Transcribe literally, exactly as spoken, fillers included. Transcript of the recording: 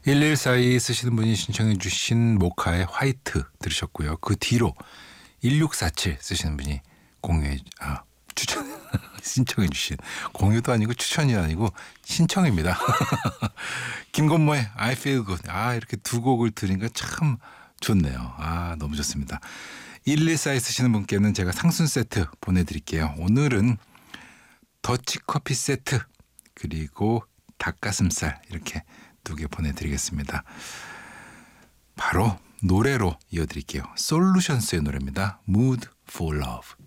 일일사이 쓰시는 분이 신청해 주신 모카의 화이트 들으셨고요. 그 뒤로 일육사칠 쓰시는 분이 공유해 아 추천 신청해 주신 공유도 아니고 추천이 아니고 신청입니다. 김건모의 I Feel Good. 아 이렇게 두 곡을 들으니까 참 좋네요. 아 너무 좋습니다. 일일사이 쓰시는 분께는 제가 상순 세트 보내드릴게요. 오늘은 더치커피 세트 그리고 닭가슴살 이렇게 두 개 보내드리겠습니다. 바로 노래로 이어드릴게요. 솔루션스의 노래입니다. Mood for Love.